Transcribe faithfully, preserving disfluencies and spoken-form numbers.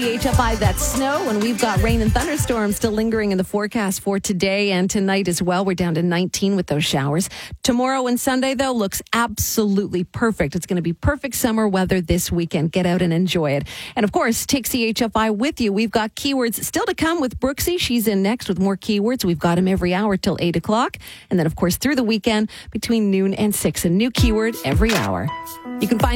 C H F I, that's snow, and we've got rain and thunderstorms still lingering in the forecast for today and tonight as well. We're down to nineteen with those showers. Tomorrow and Sunday, though, looks absolutely perfect. It's going to be perfect summer weather this weekend. Get out and enjoy it. And of course, take C H F I with you. We've got keywords still to come with Brooksy. She's in next with more keywords. We've got him every hour till eight o'clock. And then, of course, through the weekend between noon and six. A new keyword every hour. You can find